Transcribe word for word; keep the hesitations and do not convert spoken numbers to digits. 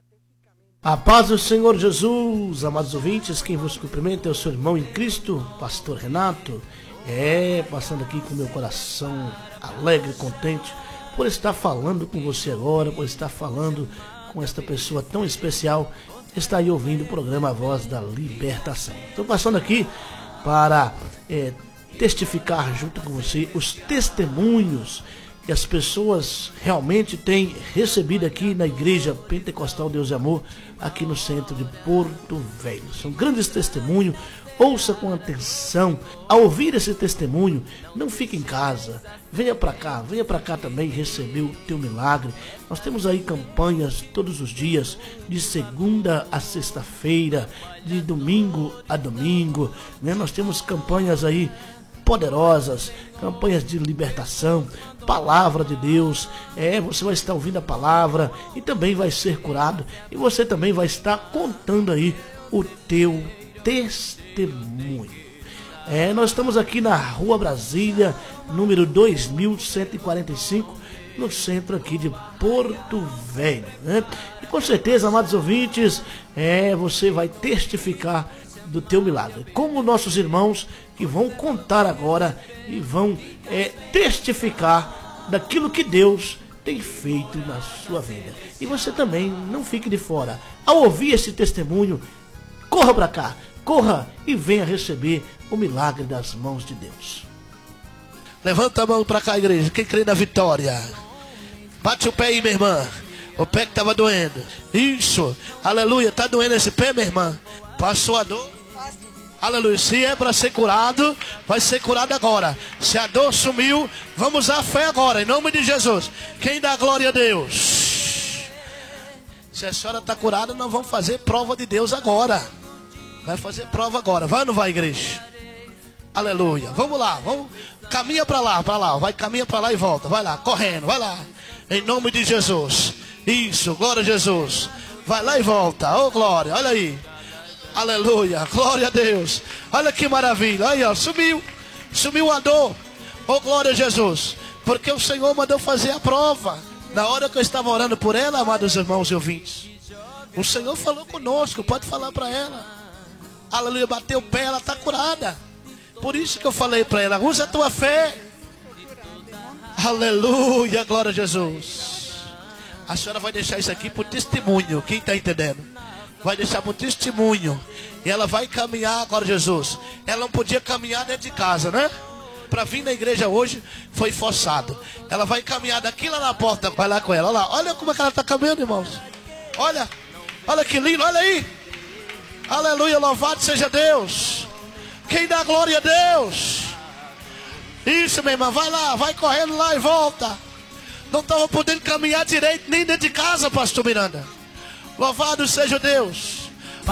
A paz do Senhor Jesus, amados ouvintes, quem vos cumprimenta é o seu irmão em Cristo, pastor Renato. É, passando aqui com meu coração alegre e contente por estar falando com você agora, por estar falando com esta pessoa tão especial que está aí ouvindo o programa A Voz da Libertação. Estou passando aqui para é, testificar junto com você os testemunhos que as pessoas realmente têm recebido aqui na Igreja Pentecostal Deus e Amor, aqui no centro de Porto Velho. São grandes testemunhos, ouça com atenção. Ao ouvir esse testemunho, não fique em casa, venha para cá, venha para cá também receber o teu milagre. Nós temos aí campanhas todos os dias, de segunda a sexta-feira, de domingo a domingo, né? Nós temos campanhas aí poderosas, campanhas de libertação, palavra de Deus. É, você vai estar ouvindo a palavra e também vai ser curado, e você também vai estar contando aí o teu testemunho. É, nós estamos aqui na Rua Brasília, número dois mil cento e quarenta e cinco, no centro aqui de Porto Velho, né? E com certeza, amados ouvintes, é, você vai testificar do teu milagre, como nossos irmãos que vão contar agora e vão é, testificar daquilo que Deus tem feito na sua vida. E você também não fique de fora. Ao ouvir esse testemunho, corra para cá, corra e venha receber o milagre das mãos de Deus. Levanta a mão para cá, igreja, quem crê na vitória. Bate o pé aí, minha irmã, o pé que estava doendo. Isso, aleluia, está doendo esse pé, minha irmã? Passou a dor? Aleluia, se é para ser curado, vai ser curado agora. Se a dor sumiu, vamos usar a fé agora, em nome de Jesus. Quem dá glória a Deus? Se a senhora está curada, nós vamos fazer prova de Deus agora. Vai fazer prova agora, vai ou não vai, igreja? Aleluia, vamos lá, vamos, caminha para lá, para lá, vai, caminha para lá e volta, vai lá, correndo, vai lá, em nome de Jesus. Isso, glória a Jesus. Vai lá e volta, ô glória, olha aí. Aleluia, glória a Deus. Olha que maravilha, aí ó, sumiu, sumiu a dor. Oh glória a Jesus, porque o Senhor mandou fazer a prova. Na hora que eu estava orando por ela, amados irmãos e ouvintes, o Senhor falou conosco, pode falar para ela. Aleluia, bateu o pé, ela está curada. Por isso que eu falei para ela, usa a tua fé. Aleluia, glória a Jesus. A senhora vai deixar isso aqui por testemunho, quem está entendendo? Vai deixar por testemunho. E ela vai caminhar agora, Jesus. Ela não podia caminhar dentro de casa, né? Para vir na igreja hoje foi forçado. Ela vai caminhar daqui lá na porta. Vai lá com ela, olha lá. Olha como é que ela está caminhando, irmãos. Olha, olha que lindo, olha aí. Aleluia, louvado seja Deus. Quem dá glória a Deus? Isso, minha irmã, vai lá, vai correndo lá e volta. Não estava podendo caminhar direito nem dentro de casa, pastor Miranda. Louvado seja Deus.